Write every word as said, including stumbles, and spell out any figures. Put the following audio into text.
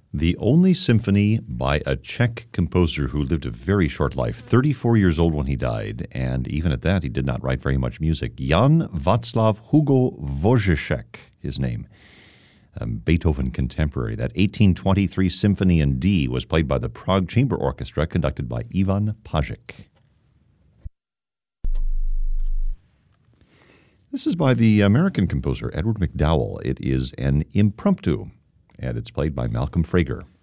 The only symphony by a Czech composer who lived a very short life, thirty-four years old when he died, and even at that, he did not write very much music. Jan Václav Hugo Wojciech, his name. Um, Beethoven contemporary. That eighteen twenty-three Symphony in D was played by the Prague Chamber Orchestra, conducted by Ivan Pajic. This is by the American composer Edward MacDowell. It is an impromptu, and it's played by Malcolm Frager.